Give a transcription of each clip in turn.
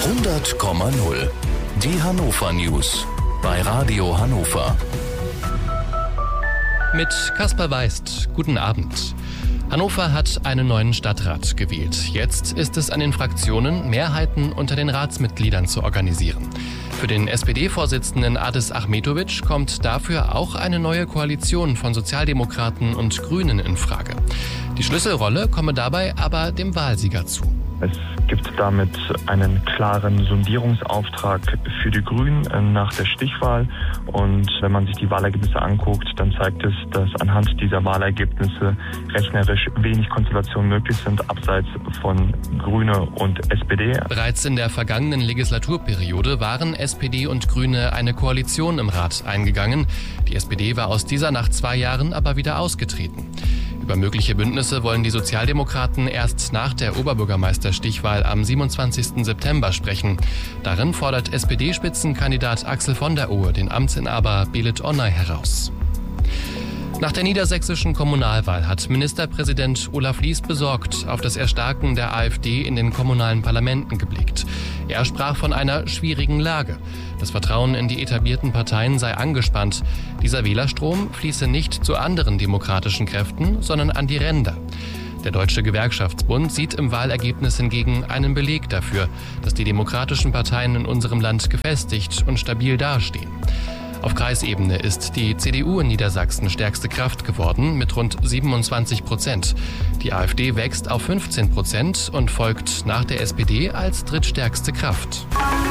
100,0. Die Hannover News bei Radio Hannover. Mit Kaspar Weist, guten Abend. Hannover hat einen neuen Stadtrat gewählt. Jetzt ist es an den Fraktionen, Mehrheiten unter den Ratsmitgliedern zu organisieren. Für den SPD-Vorsitzenden Adis Ahmetovic kommt dafür auch eine neue Koalition von Sozialdemokraten und Grünen in Frage. Die Schlüsselrolle komme dabei aber dem Wahlsieger zu. Es gibt damit einen klaren Sondierungsauftrag für die Grünen nach der Stichwahl. Und wenn man sich die Wahlergebnisse anguckt, dann zeigt es, dass anhand dieser Wahlergebnisse rechnerisch wenig Konstellationen möglich sind, abseits von Grüne und SPD. Bereits in der vergangenen Legislaturperiode waren SPD und Grüne eine Koalition im Rat eingegangen. Die SPD war aus dieser nach 2 Jahren aber wieder ausgetreten. Über mögliche Bündnisse wollen die Sozialdemokraten erst nach der Oberbürgermeisterstichwahl am 27. September sprechen. Darin fordert SPD-Spitzenkandidat Axel von der Ohe den Amtsinhaber Belit Onay heraus. Nach der niedersächsischen Kommunalwahl hat Ministerpräsident Olaf Lies besorgt auf das Erstarken der AfD in den kommunalen Parlamenten geblickt. Er sprach von einer schwierigen Lage. Das Vertrauen in die etablierten Parteien sei angespannt. Dieser Wählerstrom fließe nicht zu anderen demokratischen Kräften, sondern an die Ränder. Der Deutsche Gewerkschaftsbund sieht im Wahlergebnis hingegen einen Beleg dafür, dass die demokratischen Parteien in unserem Land gefestigt und stabil dastehen. Auf Kreisebene ist die CDU in Niedersachsen stärkste Kraft geworden mit rund 27%. Die AfD wächst auf 15% und folgt nach der SPD als drittstärkste Kraft.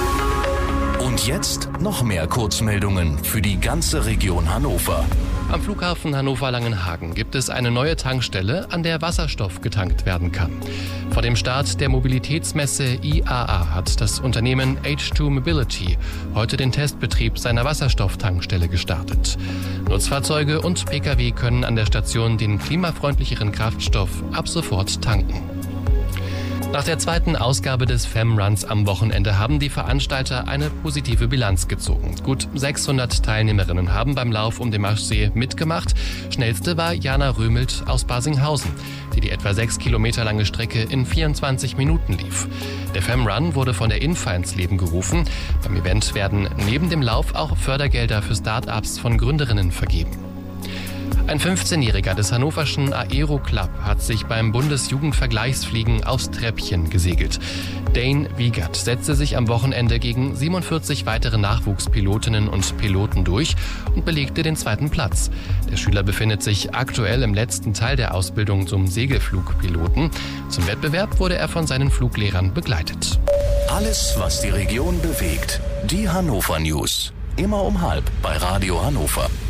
Und jetzt noch mehr Kurzmeldungen für die ganze Region Hannover. Am Flughafen Hannover-Langenhagen gibt es eine neue Tankstelle, an der Wasserstoff getankt werden kann. Vor dem Start der Mobilitätsmesse IAA hat das Unternehmen H2 Mobility heute den Testbetrieb seiner Wasserstofftankstelle gestartet. Nutzfahrzeuge und Pkw können an der Station den klimafreundlicheren Kraftstoff ab sofort tanken. Nach der zweiten Ausgabe des FemRuns am Wochenende haben die Veranstalter eine positive Bilanz gezogen. Gut 600 Teilnehmerinnen haben beim Lauf um den Maschsee mitgemacht. Schnellste war Jana Römelt aus Barsinghausen, die etwa 6 Kilometer lange Strecke in 24 Minuten lief. Der FemRun wurde von der Infa ins Leben gerufen. Beim Event werden neben dem Lauf auch Fördergelder für Start-ups von Gründerinnen vergeben. Ein 15-Jähriger des hannoverschen Aero Club hat sich beim Bundesjugendvergleichsfliegen aufs Treppchen gesegelt. Dane Wiegert setzte sich am Wochenende gegen 47 weitere Nachwuchspilotinnen und Piloten durch und belegte den 2. Platz. Der Schüler befindet sich aktuell im letzten Teil der Ausbildung zum Segelflugpiloten. Zum Wettbewerb wurde er von seinen Fluglehrern begleitet. Alles, was die Region bewegt. Die Hannover News. Immer um 12:30 bei Radio Hannover.